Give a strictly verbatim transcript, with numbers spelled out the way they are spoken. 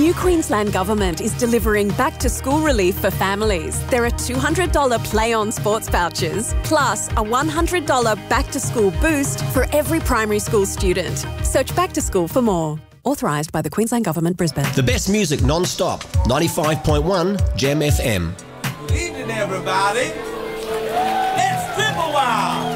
new Queensland Government is delivering back-to-school relief for families. There are two hundred dollars Play-On sports vouchers, plus a one hundred dollars back-to-school boost for every primary school student. Search Back to School for more. Authorised by the Queensland Government, Brisbane. The best music non-stop. ninety-five point one Gem F M. Good evening, everybody. It's Triple Wow.